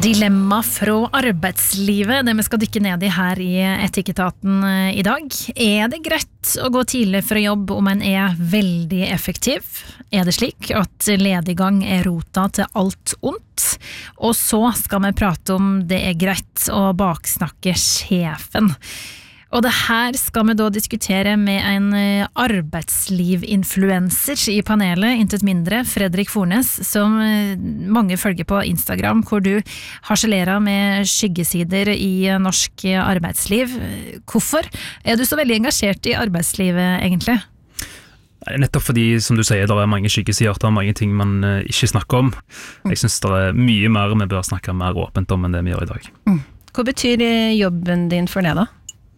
Dilemma fra arbeidslivet, det vi skal dykke ned i her i Etikketaten i dag. Det greit å gå tidlig fra jobb om en veldig effektiv? Det slik at lediggang rota til alt ondt? Og så skal vi prate om det greit å baksnakke sjefen. Og det her skal vi da diskutere med en arbeidslivsinfluencer i panelet, intet mindre, Fredrik Fornes, som mange følger på Instagram, hvor du harseleret med skyggesider i norsk arbeidsliv. Hvorfor du så veldig engasjert i arbeidslivet egentlig? Nettopp fordi, som du sier, det mange skyggesider, det mange ting man ikke snakker om. Jeg synes det mye mer vi bør snakke mer åpent om enn det vi gjør i dag. Hva betyr jobben din for det da?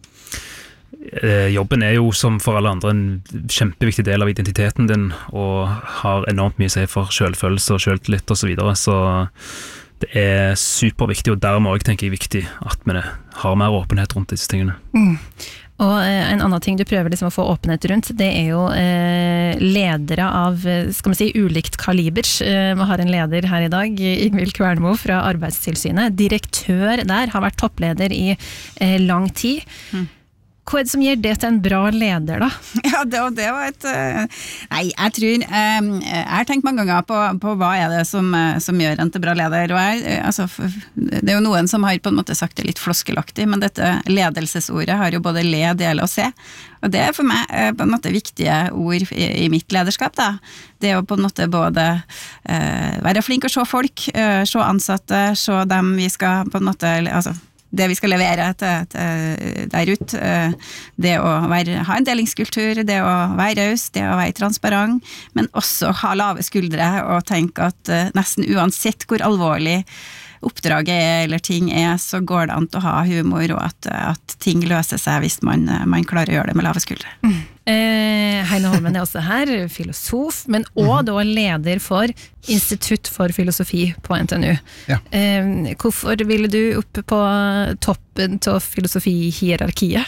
Jobben jo som for alle andre en kjempeviktig del av identiteten din og har enormt mye å si for selvfølelse og selvtillit og så videre, så det superviktig og dermed også tenker jeg viktig at vi har mer åpenhet rundt disse tingene. Og en annen ting du prøver liksom å få åpenhet rundt, det jo ledere av, skal vi si, ulikt kaliber. Vi har en leder her i dag, Ingvild Kvernmo fra Arbeidstilsynet. Direktør der, har vært toppleder i lang tid. Hva det som gjør det til en bra leder da? Ja, det var nei, jeg tror jeg har tenkt mange ganger på hva det som gjør en til bra leder, og altså, det jo noen som har på en måte sagt det litt floskelaktig, men dette ledelsesordet har jo både le, dele og se, og det for meg på en måte viktige ord i mitt lederskap da. Det å på en måte både være flink å se folk, se ansatte, se dem vi skal på en måte, altså det vi skal levere der ut, det å ha en delingskultur, det å være raus, det å være transparent, men også ha lave skuldre og tenke at nesten uansett hvor alvorlig oppdraget eller ting så går det an til å ha humor, og at ting løser seg hvis man klarer å gjøre det med lave skuldre. Heine Holmen også her, filosof, men også da leder for Institutt for filosofi på NTNU. Ja. Hvorfor ville du opp på toppen av filosofihierarkiet?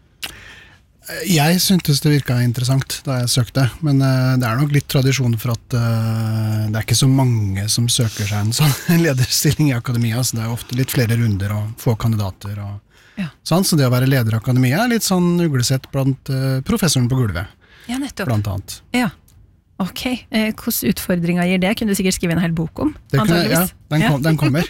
Jeg syntes det virket interessant da jeg søkte, men det nok litt tradisjon for at det ikke så mange som søker seg en sånn lederstilling i akademia, så det ofte litt flere runder og få kandidater og sånn, så det å være leder i akademia litt sånn uglesett blant professoren på gulvet, blant annet. Ja, ok. Hvordan utfordringer gir det? Kunne du sikkert skrive en hel bok om? Ja, den kommer.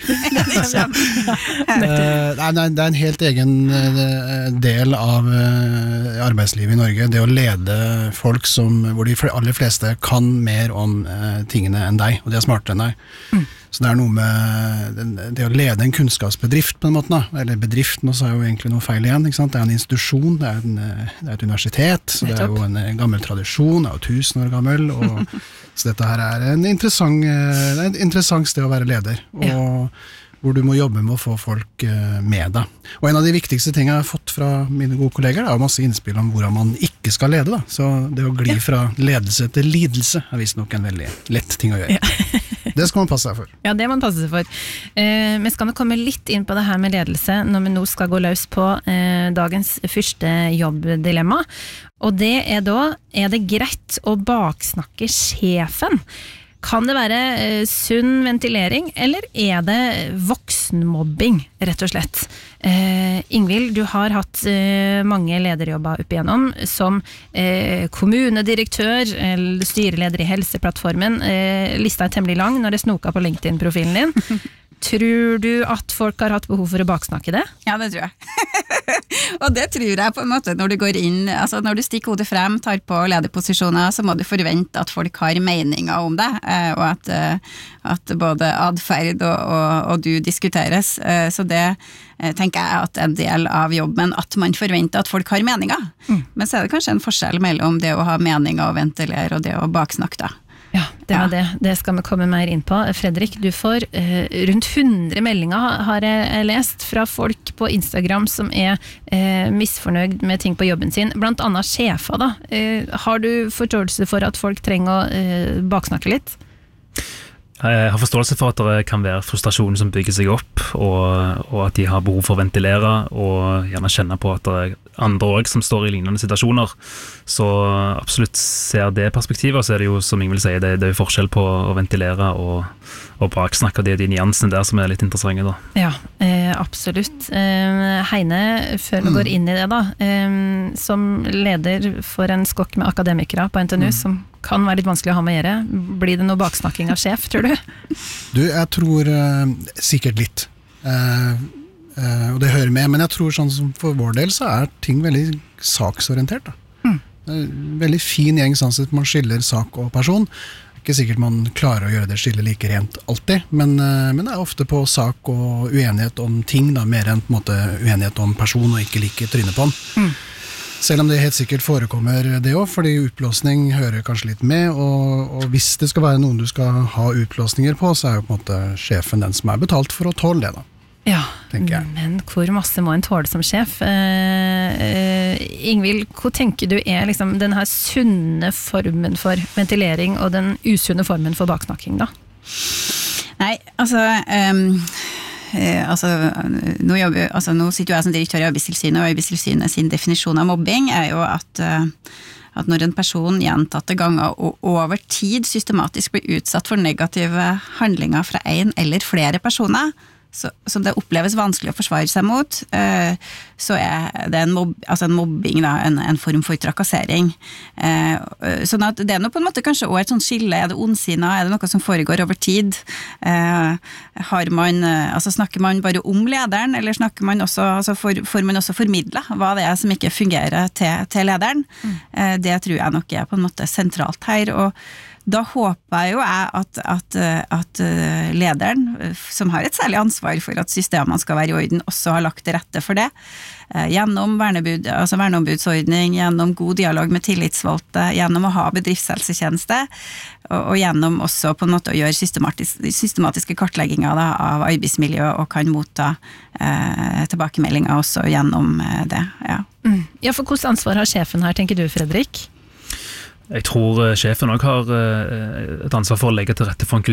Det en helt egen del av arbeidslivet i Norge, det å lede folk hvor de aller fleste kan mer om tingene enn deg, og de smartere enn deg. Så det noe med det å lede en kunnskapsbedrift på en måte, eller bedriften, og så jo egentlig noe feil igjen, ikke sant? Det en institusjon, det et universitet, så det jo en gammel tradisjon, det jo 1000 år gammel, og så dette her en interessant sted å være leder, og hvor du må jobbe med å få folk med deg. Og en av de viktigste tingene jeg har fått fra mine gode kolleger jo masse innspill om hvordan man ikke skal lede da. Så det å gli fra ledelse til lidelse visst nok en veldig lett ting å gjøre. Det skal man passe seg for. Ja, det må man passe seg for. Vi skal nå komme litt inn på det her med ledelse når vi nå skal gå løs på dagens første jobbdilemma. Og det da, det greit å baksnakke sjefen? Kan det være sunn ventilering, eller det voksenmobbing, rett og slett? Ingvild, du har hatt mange lederjobber opp igjennom, som kommunedirektør, eller styreleder i Helseplattformen. Lista temmelig lang når det snoka på LinkedIn-profilen din. Tror du at folk har hatt behov for å baksnakke det? Ja, det tror jeg. Og det tror jeg på en måte når du går inn, altså når du stikker hodet frem, tar på lederposisjoner, så må du forvente at folk har meninger om det, og at både adferd og du diskuteres. Så det tenker jeg at en del av jobben, at man forventer at folk har meninger. Men så det kanskje en forskjell mellom det å ha meninger og ventilere og det å baksnakke da. Ja, det var det. Det skal vi komme mer inn på. Fredrik, du får rundt 100 meldinger har jeg lest fra folk på Instagram som misfornøyd med ting på jobben sin, blant annet sjefer da. Har du forståelse for at folk trenger å baksnakke litt? Jeg har forståelse for at det kan være frustrasjon som bygger seg opp, og at de har behov for å ventilere, og gjerne kjenne på at det er andre også som står i lignende situasjoner. Så absolutt ser det perspektivet, og så er det jo, som Ingvild sier, det er jo forskjell på å ventilere og baksnakke, det er de nyansene der som er litt interessante da. Ja, absolutt. Heine, før vi går inn i det da, som leder for en skokk med akademikere på NTNU, som kan være litt vanskelig å ha med å gjøre. Blir det noe baksnakking av sjef, tror du? Du, jeg tror sikkert litt. Og det hører med, men jeg tror sånn som for vår del så er ting veldig saksorientert. Da. Veldig fin gjeng sånn at man skiller sak og person. Ikke sikkert man klarer å gjøre det skillet like rent alltid, men det er ofte på sak og uenighet om ting, da, mer enn på en måte uenighet om person og ikke like trynet på den. Selv om det helt sikkert forekommer det også, fordi utblåsning hører kanskje litt med, og hvis det skal være noen du skal ha utblåsninger på, så er jo på en måte sjefen den som er betalt for å tåle det da. Ja, tenker jeg. Men hvor masse må en tåle som sjef? Ingvild, hvor tenker du er liksom den her sunne formen for ventilering og den usunne formen for baksnakking da? Nei, nå sitter jeg som direktør i Arbeidstilsynet, og Arbeidstilsynet sin definisjon av mobbing er jo at når en person gjentatte ganger og over tid systematisk blir utsatt for negative handlinger fra en eller flere personer, som det oppleves vanskelig å forsvare seg mot, så er det en mobbing, da, en form for trakassering. Sånn at det er nå på en måte kanskje også et sånt skille, er det ondsinnet, er det noe som foregår over tid? Snakker man bare om lederen, eller snakker man også, får man også formidlet hva det er som ikke fungerer til lederen? Det tror jeg nok er på en måte sentralt her, og da håper jeg jo at lederen, som har et særlig ansvar for at systemene skal være i orden, også har lagt til rette for det. Gjennom verneombudsordning, gjennom god dialog med tillitsvalgte, gjennom å ha bedriftshelsetjeneste, og gjennom også på en måte å gjøre systematiske kartlegginger da, av arbeidsmiljø, og kan motta tilbakemeldinger også gjennom det. Ja. Ja, for hvordan ansvar har sjefen her, tenker du, Fredrik? Jeg tror sjefen også har et ansvar for å legge til rette for en